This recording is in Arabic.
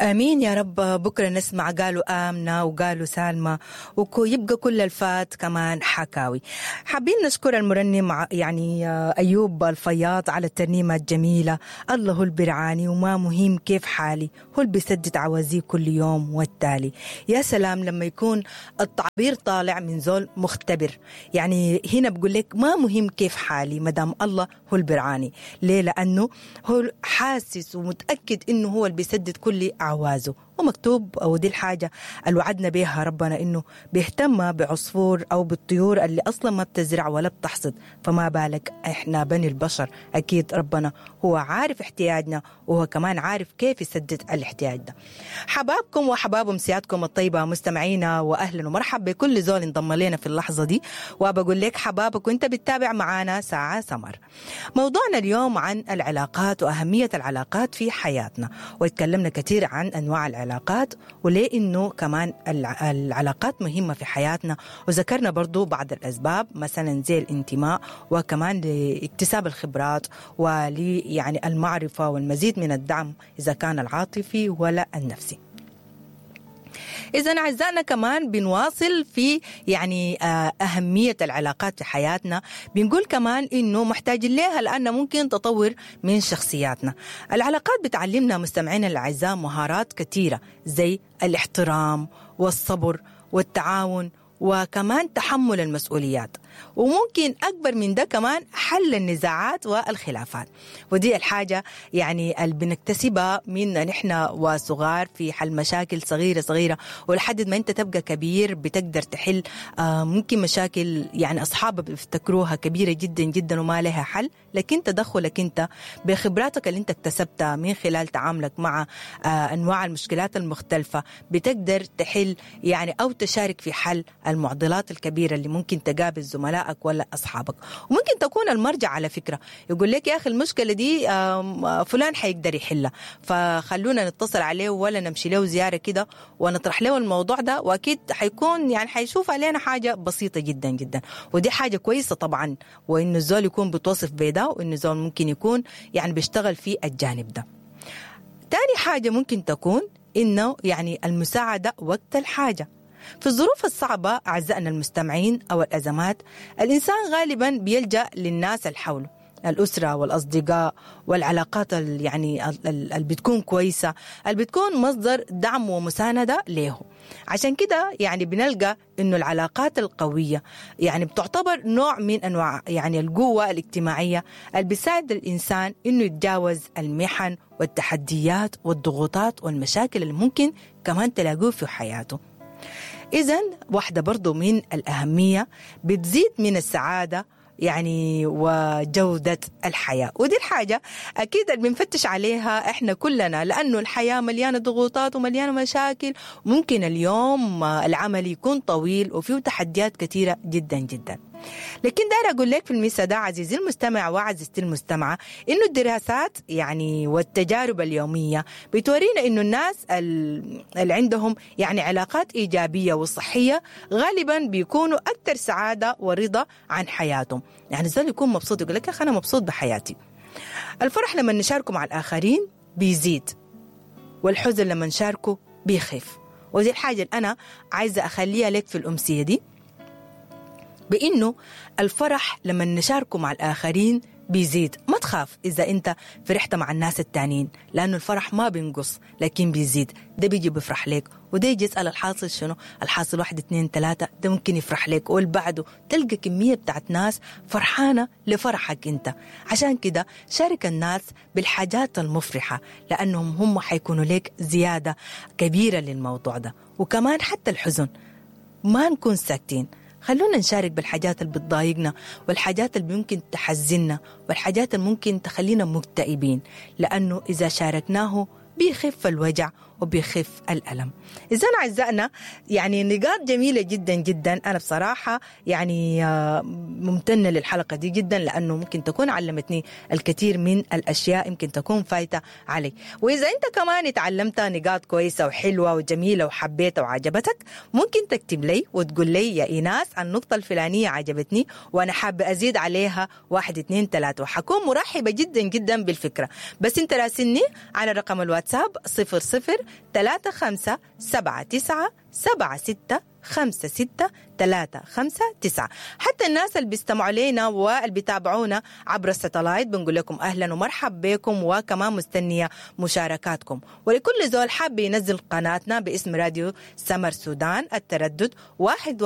آمين يا رب. بكرة نسمع قالوا آمنة وقالوا سالمة ويبقى كل الفات كمان حكاوي. حابين نشكر المرنم يعني أيوب الفياض على الترنيمة الجميلة. الله هو البرعاني وما مهم كيف حالي، هو اللي بيسدد عوازيه كل يوم والتالي. يا سلام لما يكون التعبير طالع من زول مختبر. يعني هنا بقول لك ما مهم كيف حالي مدام الله هو البرعاني. ليه؟ لأنه هو حاسس ومتأكد إنه هو اللي بيسدد كل عوازه، ومكتوب أو دي الحاجة اللي وعدنا بيها ربنا إنه بيهتم بعصفور أو بالطيور اللي أصلا ما بتزرع ولا بتحصد، فما بالك إحنا بني البشر. أكيد ربنا هو عارف احتياجنا وهو كمان عارف كيف يسدد الاحتياج ده. حبابكم وحباب أمسياتكم الطيبة مستمعينا، وأهلا ومرحبا بكل زول انضم لنا في اللحظة دي، وبقول لك حبابك وانت بتتابع معانا ساعة سمر. موضوعنا اليوم عن العلاقات وأهمية العلاقات في حياتنا، واتكلمنا كثير عن أنواع العلاقات وليه إنه كمان العلاقات مهمة في حياتنا، وذكرنا برضو بعض الأسباب مثلا زي الانتماء، وكمان لاكتساب الخبرات يعني المعرفة والمزيد من الدعم إذا كان العاطفي ولا النفسي. إذن أعزائنا كمان بنواصل في يعني أهمية العلاقات في حياتنا. بنقول كمان إنه محتاجين لها لأنه ممكن تطور من شخصياتنا. العلاقات بتعلمنا مستمعينا الأعزاء مهارات كثيرة زي الاحترام والصبر والتعاون وكمان تحمل المسؤوليات، وممكن أكبر من ده كمان حل النزاعات والخلافات. ودي الحاجة يعني اللي بنكتسبها من نحن وصغار في حل مشاكل صغيرة ولحد ما أنت تبقى كبير بتقدر تحل ممكن مشاكل يعني أصحاب بيفتكروها كبيرة جدا جدا وما لها حل، لكن تدخلك أنت بخبراتك اللي أنت اكتسبتها من خلال تعاملك مع أنواع المشكلات المختلفة بتقدر تحل يعني أو تشارك في حل المعضلات الكبيرة اللي ممكن تقابل زملائك ولا أصحابك. وممكن تكون المرجع على فكرة يقول لك يا أخي المشكلة دي فلان حيقدر يحلها، فخلونا نتصل عليه ولا نمشي له زيارة كده ونطرح له الموضوع ده، وأكيد حيكون يعني حيشوف علينا حاجة بسيطة جدا جدا، ودي حاجة كويسة طبعا. وإنه الزول يكون بتوصف بيدا، وإنه الزول ممكن يكون يعني بيشتغل في الجانب ده. تاني حاجة ممكن تكون إنه يعني المساعدة وقت الحاجة. في الظروف الصعبة أعزائنا المستمعين أو الأزمات، الإنسان غالبا بيلجأ للناس اللي حوله، الأسرة والأصدقاء والعلاقات يعني اللي بتكون كويسة، اللي بتكون مصدر دعم ومساندة له. عشان كده يعني بنلقى إنه العلاقات القوية يعني بتعتبر نوع من أنواع يعني القوة الاجتماعية اللي بيساعد الإنسان إنه يتجاوز المحن والتحديات والضغوطات والمشاكل اللي ممكن كمان تلاقوه في حياته. إذن واحدة برضو من الأهمية بتزيد من السعادة يعني وجودة الحياة، ودي الحاجة أكيد اللي بنفتش عليها إحنا كلنا، لأنه الحياة مليانة ضغوطات ومليانة مشاكل. ممكن اليوم العمل يكون طويل وفيه تحديات كثيرة جدا جدا، لكن داير أقول لك في المسا ده عزيزي المستمع وعزيزتي المستمعة إنه الدراسات يعني والتجارب اليومية بتورينا إنه الناس اللي عندهم يعني علاقات إيجابية وصحية غالبا بيكونوا أكثر سعادة ورضا عن حياتهم. يعني الزول يكون مبسوط يقول لك يا أخي أنا مبسوط بحياتي. الفرح لما نشاركه مع الآخرين بيزيد، والحزن لما نشاركه بيخف. ودي الحاجة اللي أنا عايزة أخليها لك في الأمسية دي، بإنه الفرح لما نشاركه مع الآخرين بيزيد. ما تخاف إذا أنت فرحت مع الناس التانيين، لأنه الفرح ما بينقص لكن بيزيد. ده بيجي بيفرح لك، وده يجي يسأل الحاصل شنو، الحاصل 1 2 3، ده ممكن يفرح لك، والبعده تلقى كمية بتاعت ناس فرحانة لفرحك أنت. عشان كده شارك الناس بالحاجات المفرحة، لأنهم هم حيكونوا لك زيادة كبيرة للموضوع ده. وكمان حتى الحزن ما نكون ساكتين، خلونا نشارك بالحاجات اللي بتضايقنا والحاجات اللي ممكن تحزننا والحاجات اللي ممكن تخلينا مكتئبين، لأنه إذا شاركناه بيخف الوجع وبيخف الألم. إذن أعزائنا يعني نقاط جميلة جدا جدا. أنا بصراحة يعني ممتنة للحلقة دي جدا، لأنه ممكن تكون علمتني الكثير من الأشياء يمكن تكون فايتة علي. وإذا أنت كمان اتعلمت نقاط كويسة وحلوة وجميلة وحبيتها وعجبتك، ممكن تكتب لي وتقول لي يا إيناس النقطة الفلانية عجبتني وأنا حابة أزيد عليها 1 2 3، وحكون مرحبة جدا جدا بالفكرة. بس أنت راسلني على رقم الواتساب 00 35797656 حتى الناس اللي بيستمعوا لنا واللي بيتابعونا عبر الساتلايت بنقول لكم أهلا ومرحبا بكم، وكمان مستنية مشاركاتكم. ولكل زول حاب ينزل قناتنا باسم راديو سمر سودان التردد 1